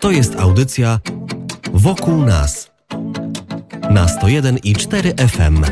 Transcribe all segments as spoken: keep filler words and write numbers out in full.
To jest audycja Wokół nas na sto jeden i cztery F M.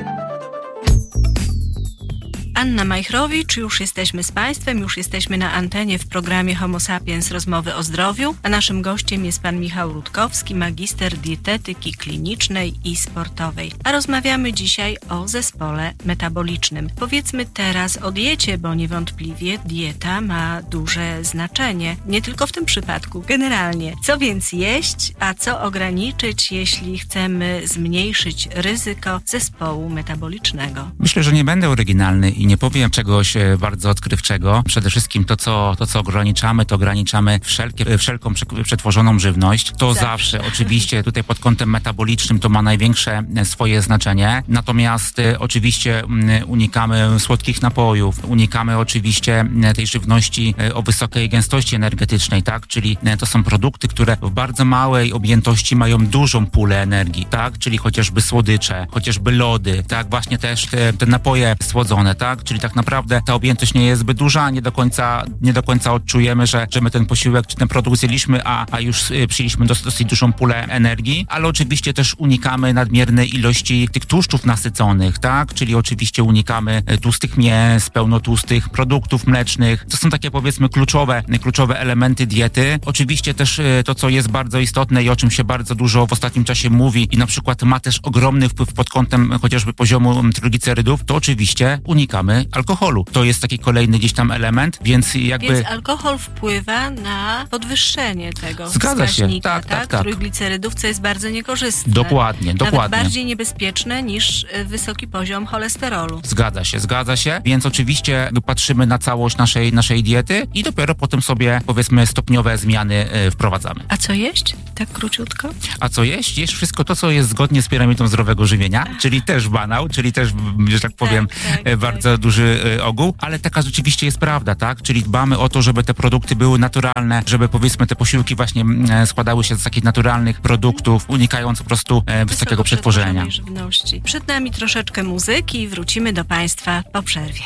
Anna Majchrowicz, już jesteśmy z Państwem, już jesteśmy na antenie w programie Homo Sapiens Rozmowy o zdrowiu, a naszym gościem jest pan Michał Rutkowski, magister dietetyki klinicznej i sportowej. A rozmawiamy dzisiaj o zespole metabolicznym. Powiedzmy teraz o diecie, bo niewątpliwie dieta ma duże znaczenie. Nie tylko w tym przypadku, generalnie. Co więc jeść, a co ograniczyć, jeśli chcemy zmniejszyć ryzyko zespołu metabolicznego? Myślę, że nie będę oryginalny i nie powiem czegoś bardzo odkrywczego. Przede wszystkim to, co, to, co ograniczamy, to ograniczamy wszelkie, wszelką przetworzoną żywność. To zawsze. zawsze, oczywiście tutaj pod kątem metabolicznym to ma największe swoje znaczenie. Natomiast oczywiście unikamy słodkich napojów, unikamy oczywiście tej żywności o wysokiej gęstości energetycznej, tak? Czyli to są produkty, które w bardzo małej objętości mają dużą pulę energii, tak? Czyli chociażby słodycze, chociażby lody, tak? Właśnie też te, te napoje słodzone, tak? Czyli tak naprawdę ta objętość nie jest zbyt duża, nie do końca, nie do końca odczujemy, że, że my ten posiłek czy ten produkt zjedliśmy, a, a już y, przyjęliśmy dos, dosyć dużą pulę energii, ale oczywiście też unikamy nadmiernej ilości tych tłuszczów nasyconych, tak? Czyli oczywiście unikamy tłustych mięs, pełnotłustych produktów mlecznych. To są takie powiedzmy kluczowe, kluczowe elementy diety. Oczywiście też y, to, co jest bardzo istotne i o czym się bardzo dużo w ostatnim czasie mówi i na przykład ma też ogromny wpływ pod kątem chociażby poziomu triglicerydów, to oczywiście unikamy alkoholu. To jest taki kolejny gdzieś tam element, więc jakby... Więc alkohol wpływa na podwyższenie tego Zgadza wskaźnika, się. Tak, tak, tak. trójglicerydów, co jest bardzo niekorzystne. Dokładnie, Nawet dokładnie. bardziej niebezpieczne niż wysoki poziom cholesterolu. Zgadza się, zgadza się. Więc oczywiście patrzymy na całość naszej, naszej diety i dopiero potem sobie, powiedzmy, stopniowe zmiany y, wprowadzamy. A co jeść? Tak króciutko? A co jeść? Jeść wszystko to, co jest zgodnie z piramidą zdrowego żywienia, czyli też banał, czyli też, że tak powiem, tak, tak, bardzo tak. duży y, ogół, ale taka rzeczywiście jest prawda, tak? Czyli dbamy o to, żeby te produkty były naturalne, żeby powiedzmy te posiłki właśnie e, składały się z takich naturalnych produktów, unikając po prostu e, wysokiego przetworzenia. Żywności. Przed nami troszeczkę muzyki i wrócimy do Państwa po przerwie.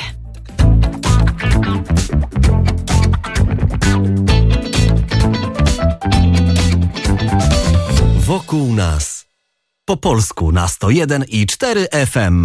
Wokół nas. Po polsku na sto jeden i cztery F M.